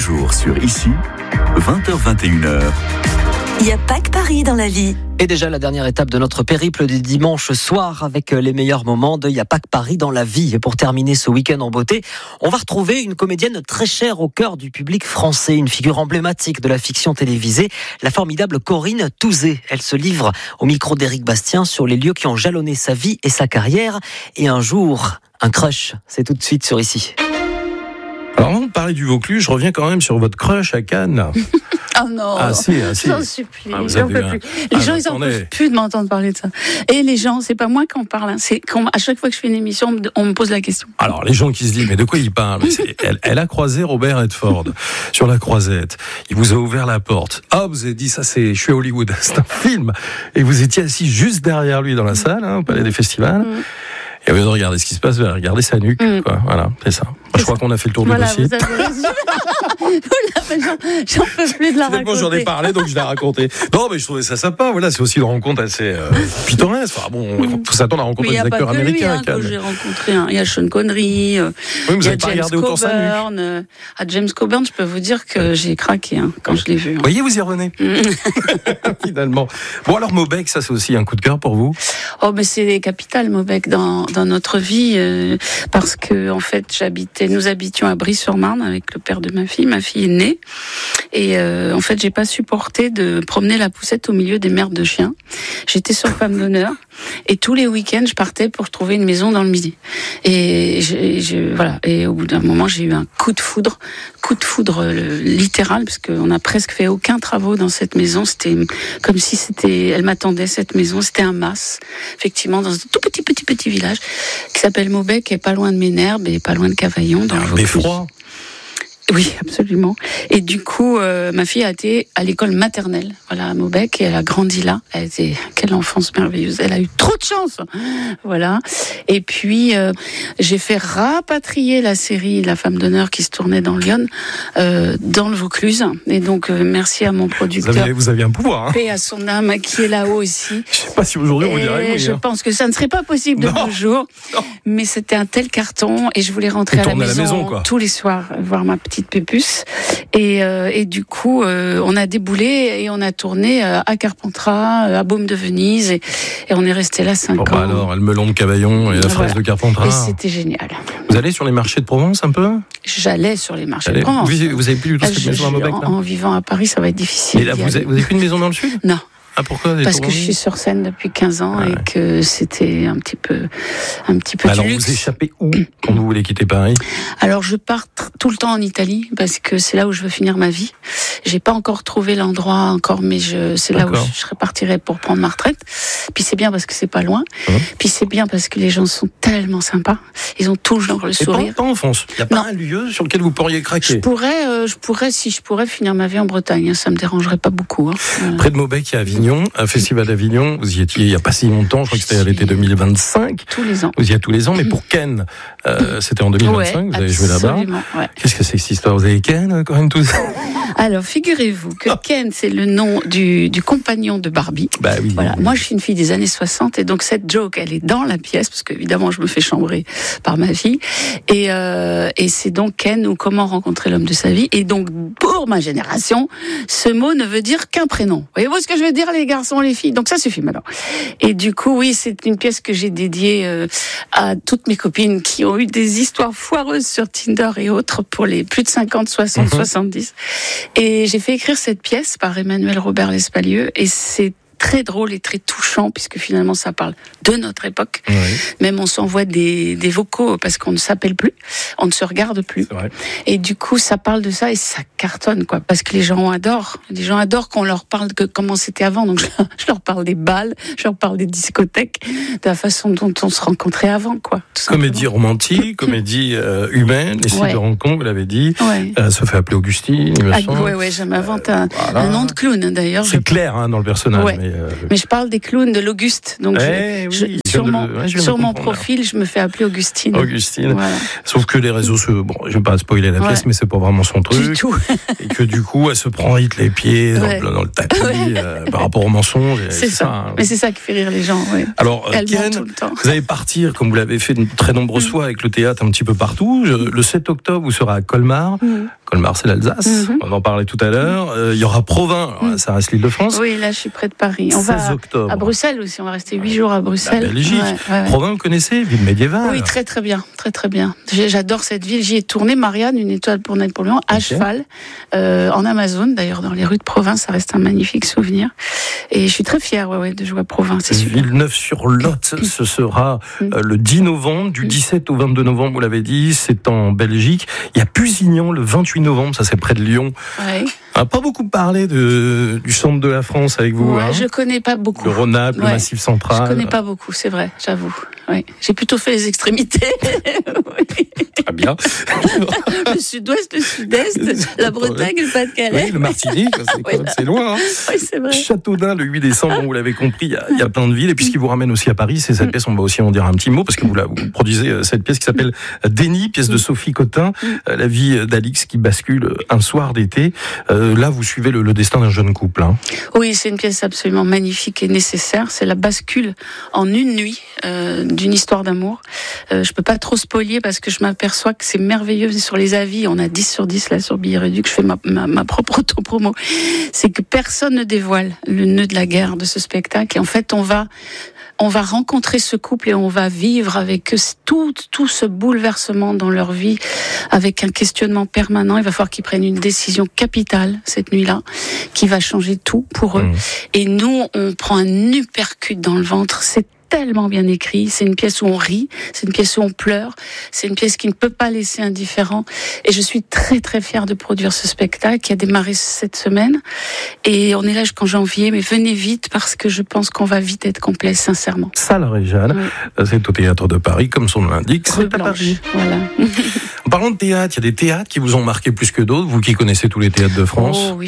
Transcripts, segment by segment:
jours sur Ici, 20h-21h. Il n'y a pas que Paris dans la vie. Et déjà la dernière étape de notre périple du dimanche soir avec les meilleurs moments de Il n'y a pas que Paris dans la vie. Et pour terminer ce week-end en beauté, on va retrouver une comédienne très chère au cœur du public français, une figure emblématique de la fiction télévisée, la formidable Corinne Touzé. Elle se livre au micro d'Éric Bastien sur les lieux qui ont jalonné sa vie et sa carrière. Et un jour, un crush, c'est tout de suite sur Ici. Alors avant de parler du Vaucluse, je reviens quand même sur votre crush à Cannes. Oh non, j'en supplie, j'en peux plus. Les gens, ils en peuvent plus de m'entendre parler de ça. Et les gens, c'est pas moi qui en parle, c'est à chaque fois que je fais une émission, on me pose la question. Alors les gens qui se disent, mais de quoi il parle? Elle a croisé Robert Redford sur la croisette. Il vous a ouvert la porte. Ah, vous avez dit, ça c'est, je suis à Hollywood, c'est un film. Et vous étiez assis juste derrière lui dans la salle, au Palais des Festivals. Et au lieu de regarder ce qui se passe, regardez sa nuque, quoi. Voilà, c'est ça. Je crois qu'on a fait le tour du dossier. Vous avez raison. J'en peux plus de la raconter. J'en ai parlé, donc je l'ai raconté. Non, mais je trouvais ça sympa. Voilà, c'est aussi une rencontre assez pittoresque. Enfin, bon, faut s'attendre à rencontrer des acteurs américains. Que j'ai rencontré. Il y a Sean Connery, il y a James Coburn. À James Coburn, je peux vous dire que j'ai craqué quand je l'ai vu. Vous voyez, vous y revenez. Finalement. Bon, alors Maubec, ça c'est aussi un coup de cœur pour vous? Oh, mais c'est capital, Maubec, dans notre vie, parce que en fait, nous habitions à Brie-sur-Marne avec le père de ma fille. Ma fille est née et en fait, j'ai pas supporté de promener la poussette au milieu des merdes de chiens. J'étais sur Femme d'honneur et tous les week-ends, je partais pour trouver une maison dans le Midi. Et voilà. Et au bout d'un moment, j'ai eu un coup de foudre littéral, parce qu'on a presque fait aucun travaux dans cette maison. C'était comme si elle m'attendait, cette maison. C'était un mas, effectivement, dans un tout petit village qui s'appelle Maubec, qui est pas loin de Ménherbe et pas loin de Cavaillon, dans le Vaucluse. Beffroi. Oui, absolument. Et du coup, ma fille a été à l'école maternelle, voilà, à Maubec, et elle a grandi là. Quelle enfance merveilleuse. Elle a eu trop de chance. Voilà. Et puis, j'ai fait rapatrier la série La Femme d'honneur qui se tournait dans Lyon, dans le Vaucluse. Et donc, merci à mon producteur. Vous aviez un pouvoir, hein. Paix à son âme, qui est là-haut aussi. Je sais pas si aujourd'hui on dirait oui. Je pense que ça ne serait pas possible de nos jours. Mais c'était un tel carton, et je voulais rentrer à la maison tous les soirs, voir ma petite Pépus, et du coup on a déboulé et on a tourné à Carpentras, à Baume de Venise, et on est resté là 5 ans. Alors, le melon de Cavaillon et la fraise de Carpentras. Et c'était génial. Vous allez sur les marchés de Provence un peu? J'allais sur les marchés de Provence. Vous avez plus du tout cette maison à Maubec, là? En vivant à Paris, ça va être difficile. Et là, vous avez plus une maison dans le sud? Non. Ah, pourquoi? Parce que je suis sur scène depuis 15 ans et que c'était un petit peu alors, du luxe. vous échappez où quand vous voulez quitter Paris? Alors, je pars tout le temps en Italie parce que c'est là où je veux finir ma vie. J'ai pas encore trouvé l'endroit encore, mais c'est là où je repartirai pour prendre ma retraite. Puis c'est bien parce que c'est pas loin. Puis c'est bien parce que les gens sont tellement sympas. Ils ont toujours le sourire. Pas en France. Il y a pas un lieu sur lequel vous pourriez craquer? Je pourrais finir ma vie en Bretagne. Ça me dérangerait pas beaucoup. Près de Maubec, il y a Avignon. Un festival d'Avignon, vous y étiez il n'y a pas si longtemps, je crois que c'était à l'été 2025. Tous les ans. Vous y êtes tous les ans, mais pour Ken, c'était en 2025, vous avez joué là-bas. Ouais. Qu'est-ce que c'est que cette histoire? Vous avez Ken, quand même, tout ça? Alors, figurez-vous que Ken, c'est le nom du compagnon de Barbie. Bah oui. Voilà. Moi, je suis une fille des années 60, et donc cette joke, elle est dans la pièce, parce qu'évidemment, je me fais chambrer par ma fille. Et c'est donc Ken, ou comment rencontrer l'homme de sa vie. Et donc, pour ma génération, ce mot ne veut dire qu'un prénom. Voyez-vous ce que je veux dire, les garçons, les filles? Donc ça suffit maintenant. Et du coup, oui, c'est une pièce que j'ai dédiée à toutes mes copines qui ont eu des histoires foireuses sur Tinder et autres pour les plus de 50, 60, 70. Et j'ai fait écrire cette pièce par Emmanuel Robert Lespalieux, et c'est très drôle et très touchant, puisque finalement ça parle de notre époque. Oui. Même on s'envoie des vocaux parce qu'on ne s'appelle plus, on ne se regarde plus. Et du coup ça parle de ça et ça cartonne, quoi, parce que les gens adorent. Les gens adorent qu'on leur parle de comment c'était avant. Donc je leur parle des balles, je leur parle des discothèques, de la façon dont on se rencontrait avant, quoi. Comédie romantique, comédie humaine, et de rencontre, vous l'avez dit. Se fait appeler Augustine. Ouais, je m'invente un nom de clown, d'ailleurs. C'est clair, dans le personnage. Mais je parle des clowns de l'Auguste. Donc sur mon profil, je me fais appeler Augustine. Voilà. Sauf que les réseaux, je vais pas spoiler la pièce, mais c'est pas vraiment son truc. Du tout. Et que du coup, elle se prend vite les pieds dans le tapis par rapport au mensonge. C'est ça. Mais c'est ça qui fait rire les gens. Ouais. Alors, Ken, vous allez partir, comme vous l'avez fait de très nombreuses fois avec le théâtre un petit peu partout. Le 7 octobre, vous serez à Colmar. Colmar, c'est l'Alsace. On en parlait tout à l'heure. Il y aura Provins. Alors, ça reste l'Île-de-France. Oui, là, je suis près de Paris. On 16 va octobre. à Bruxelles aussi. On va rester 8 jours à Bruxelles. La Belgique. Provins, vous connaissez? Ville médiévale. Oui, très très bien. Très très bien. J'adore cette ville. J'y ai tourné, Marianne, une étoile pour Napoléon, à cheval, en Amazone. D'ailleurs, dans les rues de Provins, ça reste un magnifique souvenir. Et je suis très fière de jouer à Provins, c'est sûr. Villeneuve-sur-Lot, ce sera le 10 novembre, du 17 au 22 novembre, vous l'avez dit, c'est en Belgique. Il y a Pusignan le 28 novembre, ça c'est près de Lyon. Ouais. On n'a pas beaucoup parlé du centre de la France avec vous. Je connais pas beaucoup. Le Rhône-Alpes, le Massif central. Je connais pas beaucoup, c'est vrai, j'avoue. Oui. J'ai plutôt fait les extrémités. Très bien. Le sud-ouest, le sud-est, la Bretagne, le Pas-de-Calais. Oui, le Martinique, c'est loin. Hein. Oui, c'est vrai. Châteaudun, le 8 décembre, vous l'avez compris, il y a plein de villes. Et puis ce qui vous ramène aussi à Paris, c'est cette pièce, on va aussi en dire un petit mot, parce que vous produisez cette pièce qui s'appelle Déni, pièce de Sophie Cotin, la vie d'Alix qui bascule un soir d'été. Là, vous suivez le destin d'un jeune couple. Hein. Oui, c'est une pièce absolument magnifique et nécessaire. C'est la bascule en une nuit d'une histoire d'amour. Je peux pas trop spoiler parce que je m'aperçois que c'est merveilleux sur les avis. On a 10 sur 10 là sur Billet Réduc. Je fais ma propre auto-promo. C'est que personne ne dévoile le nœud de la guerre de ce spectacle. Et en fait, on va rencontrer ce couple et on va vivre avec eux tout ce bouleversement dans leur vie, avec un questionnement permanent. Il va falloir qu'ils prennent une décision capitale cette nuit-là, qui va changer tout pour eux. Et nous, on prend un uppercut dans le ventre. C'est tellement bien écrit, c'est une pièce où on rit, c'est une pièce où on pleure, c'est une pièce qui ne peut pas laisser indifférent. Et je suis très très fière de produire ce spectacle qui a démarré cette semaine. Et on est là jusqu'en janvier, mais venez vite parce que je pense qu'on va vite être complet, sincèrement. Salle Réjane, c'est au Théâtre de Paris, comme son nom l'indique, c'est à Paris. Voilà. En parlant de théâtre, il y a des théâtres qui vous ont marqué plus que d'autres, vous qui connaissez tous les théâtres de France. Oh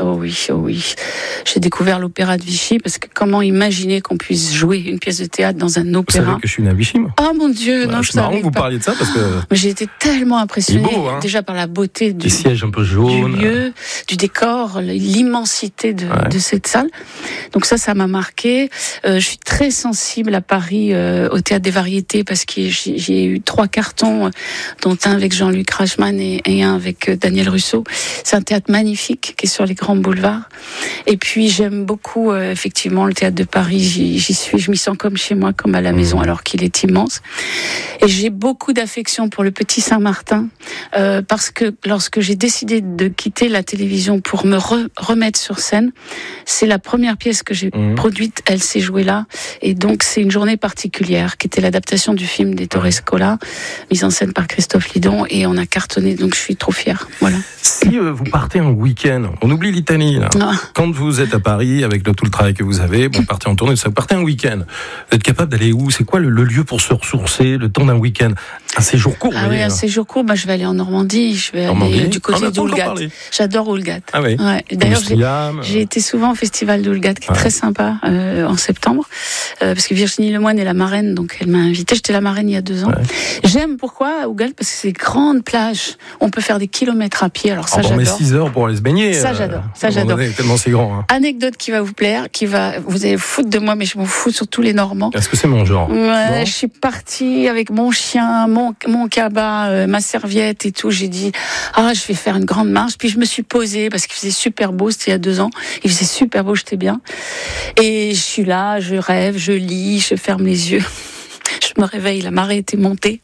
oui. J'ai découvert l'opéra de Vichy parce que comment imaginer qu'on puisse jouer une pièce de théâtre dans un opéra. Vous savez que je suis né à Vichy, moi. Oh mon Dieu, non, je savais pas. C'est marrant que vous parliez de ça parce que... J'ai été tellement impressionnée, déjà par la beauté des sièges un peu jaunes, du lieu, du décor, l'immensité de cette salle. Donc ça m'a marqué. Je suis très sensible à Paris, au Théâtre des Variétés, parce que j'ai eu 3 cartons, dont un avec Jean-Luc Reichmann et un avec Daniel Russo. C'est un théâtre magnifique qui est sur les grands boulevards. Et puis j'aime beaucoup effectivement le Théâtre de Paris. J'y suis, je m'y sens comme chez moi, comme à la maison, alors qu'il est immense. Et j'ai beaucoup d'affection pour le Petit Saint-Martin, parce que lorsque j'ai décidé de quitter la télévision pour me remettre sur scène, c'est la première pièce que j'ai produite, elle s'est jouée là. Et donc c'est une journée particulière, qui était l'adaptation du film d'Ettore Scola, mise en scène par Christophe Lidon, et on a cartonné, donc je suis trop fière. Voilà. Si vous partez en week-end, on oublie l'Italie là. Quand vous êtes à Paris, avec tout le travail que vous avez, vous partez en tournée, vous partez un week-end, vous êtes capable d'aller où? C'est quoi le lieu pour se ressourcer, le temps d'un week-end? Un séjour court. Un séjour court, je vais aller en Normandie, je vais aller du côté d'Oulgat. J'adore Oulgat. Ah oui. Ouais. D'ailleurs, j'ai été souvent au festival d'Oulgat, qui est très sympa, en septembre, parce que Virginie Lemoine est la marraine, donc elle m'a invitée. J'étais la marraine il y a 2 ans. J'aime pourquoi Oulgat? Parce que c'est des grandes plages. On peut faire des kilomètres à pied. Alors ça, j'adore. On met 6 heures pour aller se baigner. Ça, j'adore. Tellement c'est grand. Hein. Anecdote qui va vous plaire, vous allez foutre de moi, mais je m'en fous, surtout les Normands. Est-ce que c'est mon genre? Ouais, je suis partie avec mon chien, mon cabas, ma serviette et tout. J'ai dit, je vais faire une grande marche. Puis je me suis posée parce qu'il faisait super beau. C'était il y a 2 ans. Il faisait super beau, j'étais bien. Et je suis là, je rêve, je lis, je ferme les yeux. Je me réveille, la marée était montée.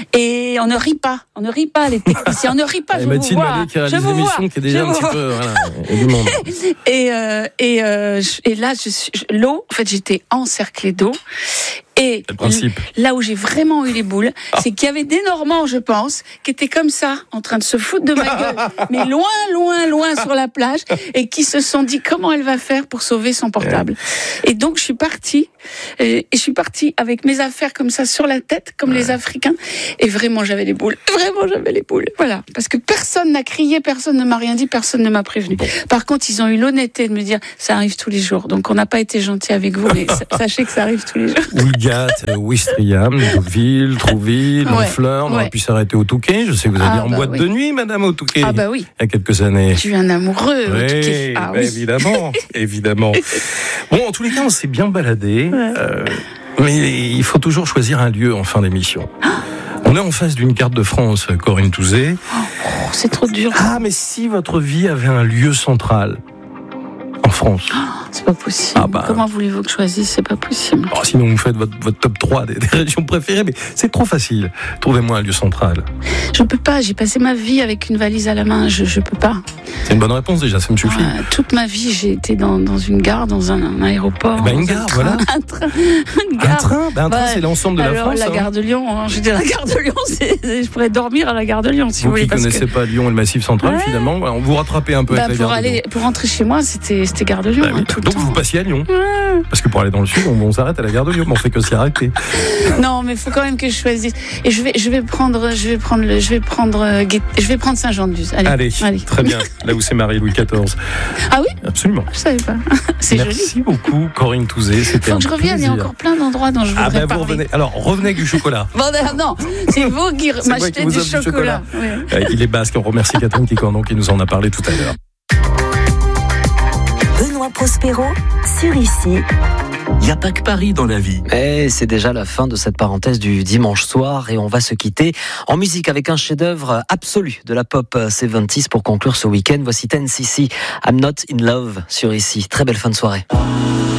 Et on ne rit pas, les techniciens, on ne rit pas, je vous vois. Je vous vois. Qui est déjà un petit peu, il y a du monde. Et là, l'eau, en fait, j'étais encerclée d'eau. Et le principe. là où j'ai vraiment eu les boules, c'est qu'il y avait des Normands, je pense, qui étaient comme ça, en train de se foutre de ma gueule, mais loin, loin, loin sur la plage, et qui se sont dit comment elle va faire pour sauver son portable. Et donc je suis partie avec mes affaires comme ça sur la tête, comme les Africains, et vraiment j'avais les boules. Voilà, parce que personne n'a crié, personne ne m'a rien dit, personne ne m'a prévenu. Par contre, ils ont eu l'honnêteté de me dire ça arrive tous les jours. Donc on n'a pas été gentil avec vous, mais sachez que ça arrive tous les jours. Oulgat, Ouistreham, Deauville, Trouville, Honfleur, on aurait pu s'arrêter au Touquet. Je sais que vous alliez en boîte de nuit, madame, au Touquet. Ah bah oui. Il y a quelques années. Je suis un amoureux au Touquet. Oui, évidemment, évidemment. Bon, en tous les cas, on s'est bien baladé. Mais il faut toujours choisir un lieu en fin d'émission. On est en face d'une carte de France, Corinne Touzé. C'est trop dur. Ah, mais si votre vie avait un lieu central en France. C'est pas possible. Comment voulez-vous que je choisisse? C'est pas possible. Sinon, vous faites votre top 3 des régions préférées, mais c'est trop facile. Trouvez-moi un lieu central. Je peux pas. J'ai passé ma vie avec une valise à la main. Je peux pas. C'est une bonne réponse déjà, ça me suffit. Toute ma vie, j'ai été dans une gare, dans un aéroport. Une gare, voilà. Un train, un train, c'est l'ensemble de la France. La gare de Lyon. J'étais à la gare de Lyon. Je pourrais dormir à la gare de Lyon, si vous voulez. Vous qui connaissez pas Lyon et le Massif Central, finalement, on vous rattrapez un peu avec la gare de Lyon. Pour rentrer chez moi, c'était gare de Lyon. Donc vous passiez à Lyon. Parce que pour aller dans le sud, on s'arrête à la gare de Lyon, mais on fait que s'y arrêter. Non, mais il faut quand même que je choisisse. Et je vais prendre Saint-Jean-de-Luz. Allez, très bien. Là où s'est marié Louis XIV. Ah oui? Absolument. Je savais pas. C'est joli. Merci beaucoup, Corinne Touzé. C'était faut que je revienne. Il y a encore plein d'endroits dont je voudrais parler. Vous revenez. Alors, revenez avec du chocolat. Non, c'est vous qui m'achetez du chocolat. Oui. Il est basque. On remercie Catherine Quicornon qui nous en a parlé tout à l'heure. Benoît Prospero sur Ici. Il n'y a pas que Paris dans la vie. Et c'est déjà la fin de cette parenthèse du dimanche soir et on va se quitter en musique avec un chef-d'œuvre absolu de la pop 70s pour conclure ce week-end. Voici 10cc, I'm Not In Love sur Ici. Très belle fin de soirée.